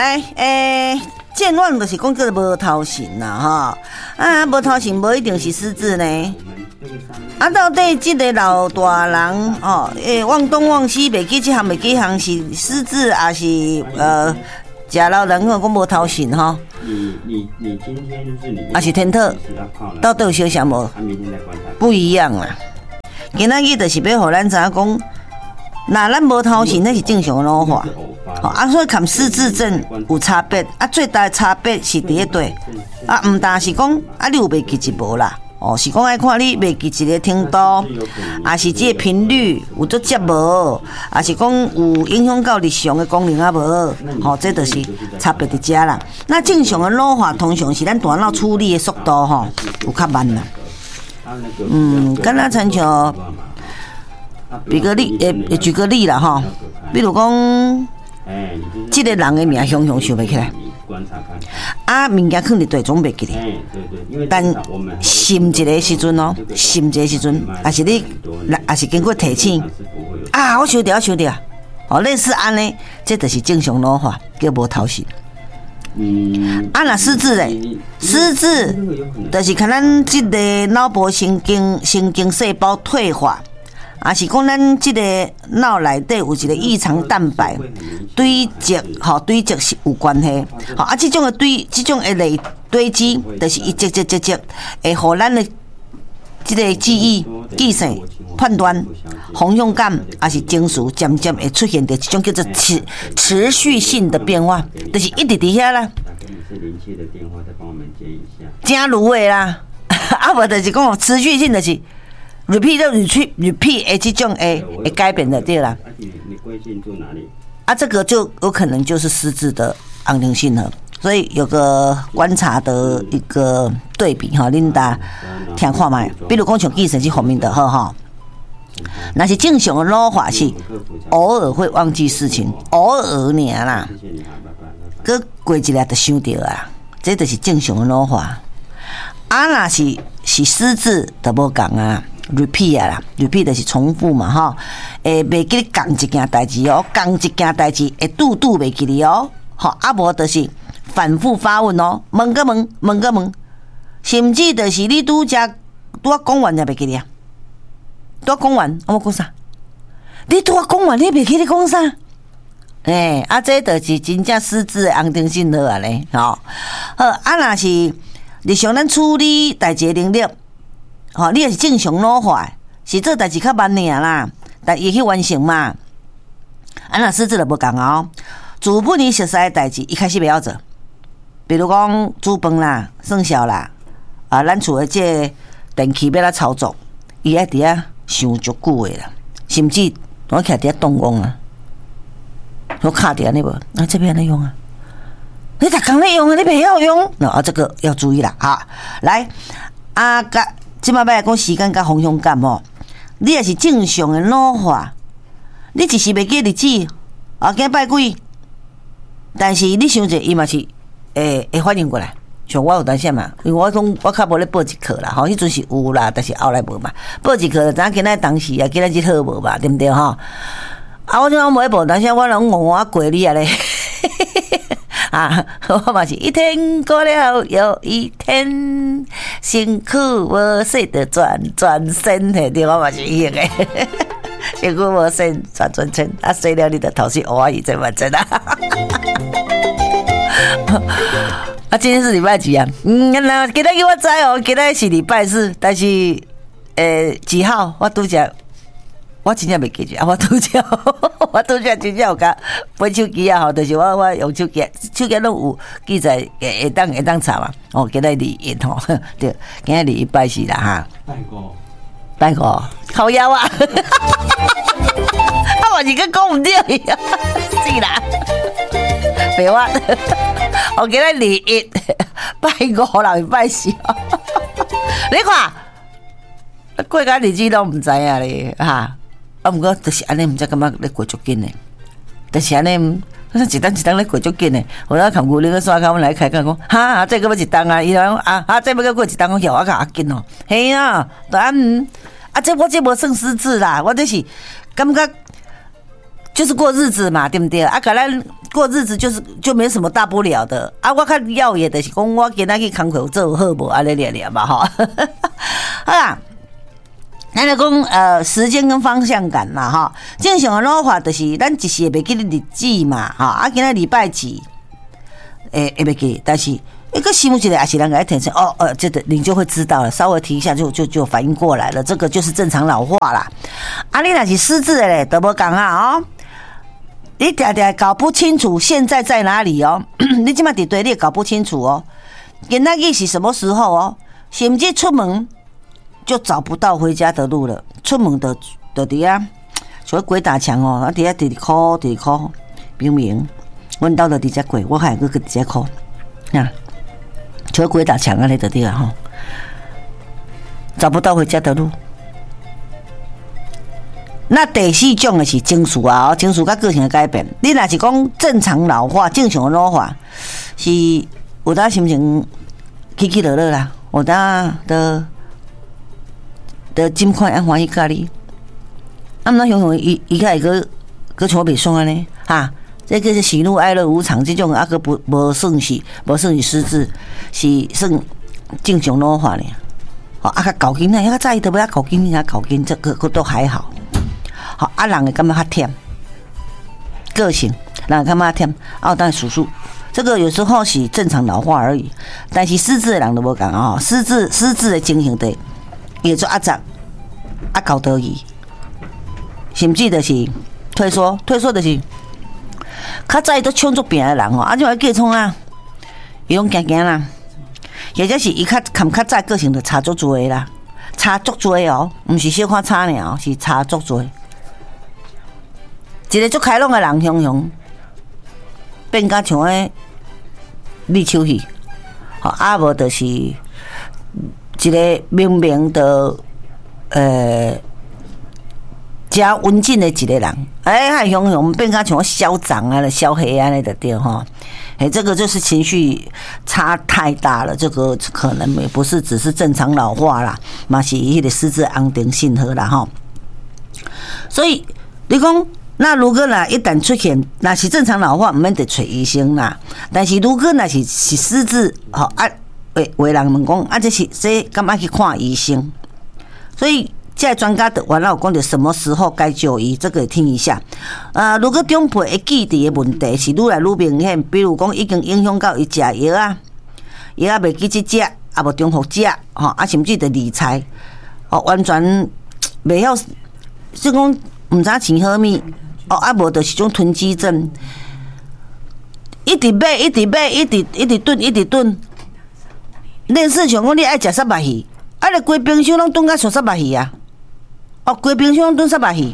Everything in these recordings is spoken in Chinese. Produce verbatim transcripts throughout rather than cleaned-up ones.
来，诶、欸，健忘就是讲叫无头神啦，哈啊，无头神无一定是失智呢。啊，到底这个老大人哦，诶，忘东忘西，袂记这项袂记项是失智，还是呃，假老人讲讲无头神哈？ 你你你今天就是你， 还是天特，到底有相像无？不一样啊。今仔日就是要互咱知影讲，那咱无头神那是正常的老化，哦啊，所以看失智症有差别，啊，最大的差别是伫个对，啊，毋但是讲啊，你有袂记一无啦。哦，是讲爱看你袂记一个程度，还是这个频率有足接无，还是讲有影响到日常的功能啊无？吼、哦，这就是差别伫遮啦。那正常的老化通常是咱大脑处理的速度吼、哦、有较慢啦。嗯，敢若亲像，比个例，诶，举个例啦吼，比如讲，这个人的名常常想袂起来。啊，物件放伫地总袂记咧，但心一个时阵哦，心一个时阵，还是你，还是经过提醒，啊，我想着，我想着，哦，类似安尼，这就是正常老化，叫无头神。嗯，啊，若失智咧，失智就是看咱这个脑部神经神经细胞退化。啊，是讲咱即个脑内底有一个异常蛋白堆积，吼堆积是有关系。吼啊，即种的堆，即种的累堆积，就是一积积积积，会互咱的即个记忆、记性、判断、方向感，还是情绪，渐渐会出现着一种叫做持持续性的变化，就是一直伫遐啦。正如的啦，啊无就是讲持续性就是。repeat 就 repeat repeat 诶，这种诶会改变的对啦。 你贵姓住哪里？ 啊，这个就有可能就是失智的安定性了。所以有个观察的一个对比哈，恁大听看卖。比如讲像记性这方面的好哈，那是正常的老化是偶尔会忘记事情，偶尔尔啦。搁过一日就想到啊，这就是正常的老化。啊，若是是失智就无共啊。repeat 啊啦 ，repeat 就是重复嘛，吼，诶，袂记你讲一件代志哦，讲一件代志会拄拄袂记你哦，吼，啊无就是反复发问哦，问个问，问个问，甚至就是你拄则拄啊讲完才袂记你啊，拄啊讲完，我讲啥？你拄啊讲完，你袂记你讲啥？诶、欸，啊，这就是真正失智的安定性好啊咧，吼，好，啊，若是日常咱处理代志的能力。吼、哦，你也是正常老化，是做代志较慢尔啦，但伊去完成嘛。啊，若失智就无共哦。自本伊熟悉的代志，一开始袂晓做，比如讲煮饭啦、算数啦，啊，咱厝的这电器要来操作，伊爱伫遐想足久的啦，甚至我徛伫遐动工啊，我卡伫安尼无，啊，这边安尼用啊，你逐工咧用啊，你袂晓用，那啊，这个要注意啦，哈，来啊，甲。即摆来讲时间甲方向感吼，你也是正常的老化，你一时袂记日子，啊，今拜鬼，但是你想者，伊嘛是会会反应过来。像我有当时嘛，因为我讲我较无咧报一课啦，吼，迄阵是有啦，但是后来无嘛。报一课，知影今仔当时啊，今仔日好无嘛，对毋对吼？啊，我即讲无咧报，但是我拢戆我过你啊咧。啊，我嘛是一天过了又一天，辛苦无睡得转转身的，对我嘛是一样的。辛苦无睡转转身，啊，睡了你的头是蚵仔鱼，真完真啊！啊，今天是礼拜几啊？嗯，那今天给我知哦，今天是礼拜四，但是诶几号？我拄则。我真正袂记住，我拄则，我拄则真正有甲买手机啊，吼，就是我我用手机，手机拢有记载，会会当会当查嘛。哦，今日二一吼，对，今日二一拜四啦哈。拜过，拜过，靠腰啊！啊，我是个讲唔对呀，是啦，别我，我今日二一拜五人拜四，你看，过个日子都唔知影咧哈。啊，毋过就是安尼，毋知感觉咧过足紧诶，就是安尼，一单一单咧过足紧诶。我咧看牛奶个刷卡，我来开讲讲，哈，这个要一单啊，伊讲啊，啊，这要过一单，讲叫我较紧哦。嘿啊，当然，啊，这我这无算失智啦，我这是感觉就是过日子嘛，对不对？啊，甲咱过日子就是就没什么大不了的啊。我看耀眼的是讲，我今仔去工课做好无，安尼念念嘛哈。好啦，咱来讲呃时间跟方向感啦哈。正常的老法就是咱一时会袂记得日子嘛哈，啊今仔礼拜几，诶会袂记，但是。一个心目起来，也是人给提醒哦，呃，这个你就会知道了，稍微提一下就就就反应过来了，这个就是正常老化啦。啊，你若是失智的嘞，都无讲啊哦，你常常搞不清楚现在在哪里哦，你即马伫对你也搞不清楚哦，今仔日是什么时候哦，甚至出门就找不到回家的路了，出门的的伫啊，像鬼打墙哦，啊伫啊伫哭伫哭，明明阮兜就伫遮过，我还个个伫遮哭，啊。像鬼打墙啊，那个地方哈，找不到回家的路。那第四种的是情绪啊，情绪甲个性的改变。你若是讲正常老化、正常的老化，是有当心情起起落落啦，有当的的尽快安欢喜咖喱。啊，那雄雄伊伊开个个像袂爽安尼哈。这个是喜怒哀乐无常，这种啊个不无算是无算是失智，是算正常老化呢。哦，啊个搞紧呢，啊早伊都不要搞紧，啊搞紧，这个个都还好。好，啊人会感觉较忝，个性人会感觉较忝，啊当然叔叔，这个有时候是正常老化而已，但是失智的人都无讲啊，失智失智的情形的，也做阿杂啊搞得意，甚至就是退缩，退缩就是。较早伊都抢足病的人吼，啊，就要叫创啊，伊拢惊惊啦，或者是伊较含较早个性就差足多的啦，差足多哦，毋是小看差尔哦，是差足多。一个足开朗的人，雄雄变甲像个立秋戏，吼，啊无就是一个明明的呃。加文静的一个人，哎，还雄雄变甲像嚣张啊、小黑啊那的对哈，哎，这个就是情绪差太大了，这个可能也不是只是正常老化啦，嘛是迄个失智安定性好啦哈。所以你讲，那如果啦一旦出现，那是正常老化，唔免得找医生啦。但是如果那是是失智，吼啊，为为人问讲啊，这是这干嘛去看医生？所以。现在专家的完了，有讲到什么时候该就医，这个听一下。呃，如果长辈会记忆的问题是愈来愈明显，比如讲已经影响到伊食药啊，药啊袂记去食，啊无中伏食，吼啊甚至的理财，哦完全袂晓，即讲毋知吃好物，哦啊无就是种囤积症，一直买一直买一直一直炖一直炖，类似像讲你爱食沙白鱼，啊你规冰箱拢炖甲像沙白鱼啊。哦，规冰箱炖沙白鱼，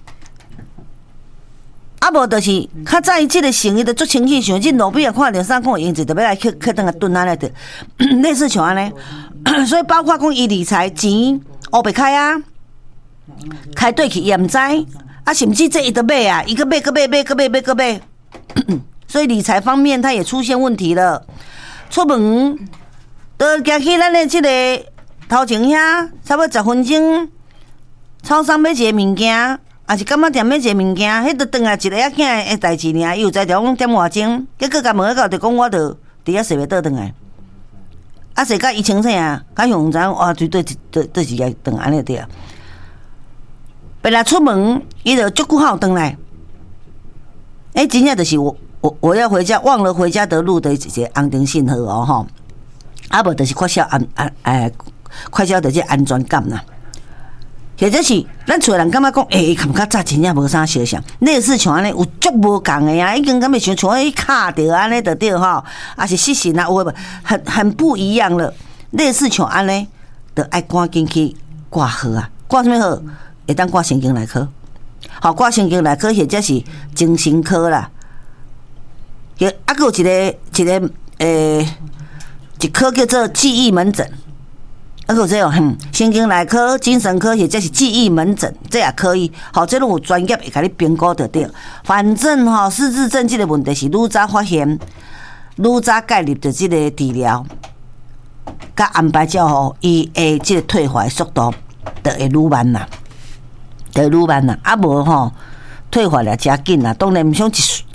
啊无就是较早伊即个生意就足清气，像即路边啊看到啥讲用子，特别来去去等下炖安尼的，类似像安尼。所以包括讲伊理财钱乌白开啊，开对去也毋知，啊甚至这伊都买啊，伊个买个买买个买买个买，所以理财方面他也出现问题了。出门都行去咱的即个头前遐，差不多十分钟。超商买一个物件，还是感觉店买一个物件，迄都转来一个仔囝的代志尔，伊有才调讲点外钟，结果甲问到就讲我着伫遐洗袂倒转来，啊洗甲伊清醒啊，甲向知影哇，绝对对对是个转安尼对啊。本来出门，伊就足久好转来，哎、欸，真正就是我我我要回家，忘了回家的路的一个安定信号哦吼，啊无就是缺少安安诶，缺少着这安全感啦。或者是咱厝人感觉讲，诶、欸，感觉早真正无啥相像，类似像安尼有足无共的啊，已经感觉像像迄卡着安尼就对吼，啊是失神啊，有诶很很不一样了。类似像安尼，就爱赶紧去挂号啊，挂什么号？会当挂神经内科，好挂神经内科或者是精神科啦。也啊，还有一个一个诶、欸，一科叫做记忆门诊。啊，有这种哼，神经内科、精神科或者是记忆门诊，这也可以。好，这种有专业会甲你评估就对。反正吼、哦，失智症这个问题是愈早发现，愈早介入的这个治疗，甲安排照吼，伊的这个退化速度就会愈慢啦，就会愈慢啦。啊无吼，退化了真紧啦。当然，毋想一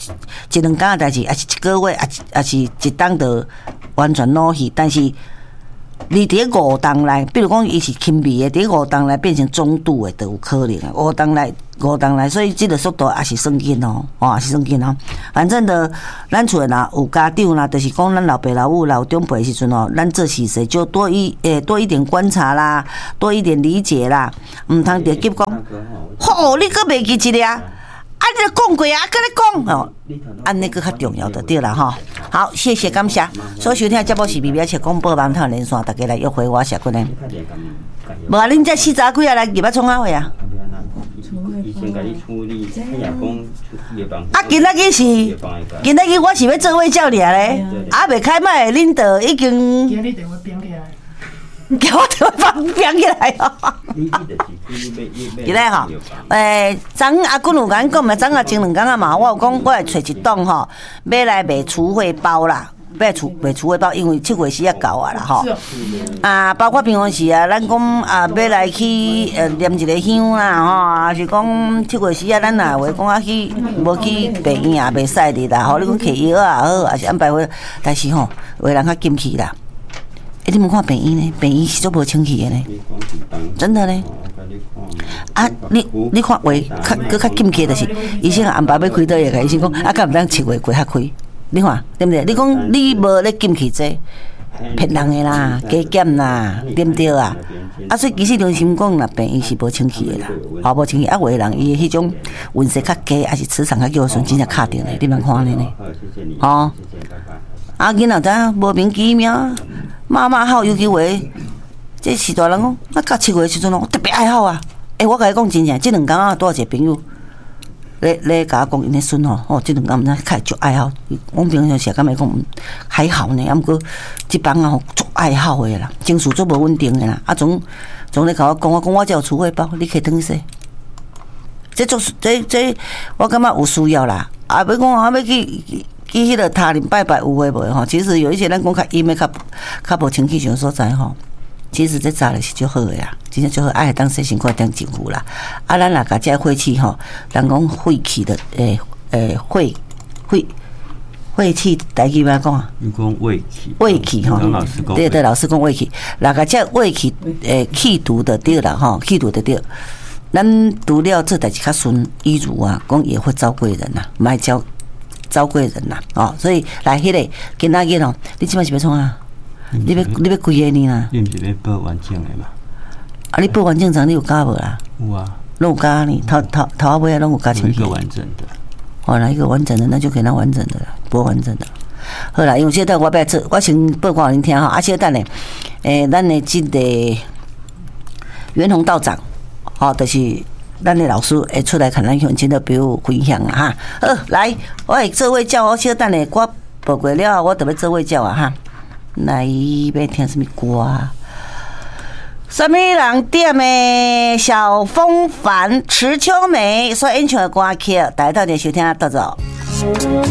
一两天的代志，也是一个月，也也是一档的完全老去，但是。你伫五档内，比如讲伊是轻微的，伫五档内变成中度的，都有可能啊。五档内，五档内，所以这个速度也是算紧哦，哦也是算紧哦。反正的，咱厝若有家长啦，就是讲咱老爸老母老长辈的时阵哦，咱做事时就多一诶多一点观察啦，多一点理解啦，毋通直接讲，吼、哦，你搁袂记一个啊？啊，你讲过啊，搁咧讲哦，安尼个较重要的对啦吼。好，谢谢感谢。所收听的节目是 B B S 广播网台连线，大家来约会我谢君呢。无啊，恁这四早几啊来入啊创啊会啊？啊，今仔日是今仔日我是要做卫教尔咧，啊，未开麦，恁就已经。今日电话编起来。叫我电话编起来哦。今日吼，诶，昨阿君有甲阮讲嘛，昨下前两天啊嘛，我有讲我会找一档吼，要来卖储汇包啦，要储卖储汇包，因为七月时啊到啊啦吼。啊，包括平常时啊，咱讲啊要来去呃念一个香啦吼，啊是讲七月时啊，咱若话讲啊去无去病院也袂使哩啦，吼，你讲摕药啊好，也是安排好，但是吼，有人较禁气啦。欸、你们看病院呢？病院是做无清气的呢，真的呢。啊，你你看话，较搁较禁气的是，医生安排要开刀，也甲医生讲，啊，敢毋当七月过较开？你看对不对？你讲你无咧禁气这，骗人的啦，加减啦，对不对啊？啊，所以其实良心讲啦，病院是无清气的啦，啊无清气，啊，有的人伊迄种运势较低，还是磁场较弱，顺真正卡定的，你们看咧呢？哦，啊，囡仔知无名其妙。妈妈好，尤其话，这是大人讲，啊，到七月时阵哦，特别爱好啊。诶、欸，我甲你讲真正，这两天啊，多少一个朋友，咧咧甲我讲因咧孙吼，哦，这两天毋知较足爱好。我平常时感觉讲还好呢，啊，毋过这帮啊，足爱好的啦，情绪足无稳定的啦。啊，总总咧甲我讲，我讲我只有储汇包，你可以等说。这做这这，我感觉有需要啦。啊，要讲啊，要去。去迄个塔林拜拜有诶无吼？其实有一些咱讲较阴诶、较较无清气上所在吼。其实这早咧是足好诶啦，真正足好，爱当洗身躯当净肤啦。啊，咱若甲这晦气吼，人讲晦气的诶诶晦晦晦气，台语要讲啊？ 你讲胃气。 胃气吼，对对，老师讲胃气，若甲这胃气诶气毒的对啦吼，气毒的对。咱除了这代志较顺，医儒啊，讲也会招贵人呐，卖招。招贵人呐，哦，所以来迄、那个今仔日哦，你即摆是要创啊？你要你要几个呢啦？ 你毋是要报完整的嘛？ 啊，你报完整章你有加无啦？ 有啊， 拢有加呢，头头头啊尾啊拢有加清气。 一个完整的。 哦，来一个完整的，那就给他完整的了，不完整的。好啦，因为现在我要做，我先报告恁听哈，啊，现在呢，诶，咱的这个袁宏道长，哦，就是。咱的老师会出来，看咱乡亲的朋友分享啊哈。好，来，我会做卫教，我小等下我报过了，我特别做卫教啊哈。来，要听什么歌啊？什么人点的小风帆、池秋梅所演唱的歌曲，大家到底收听到走。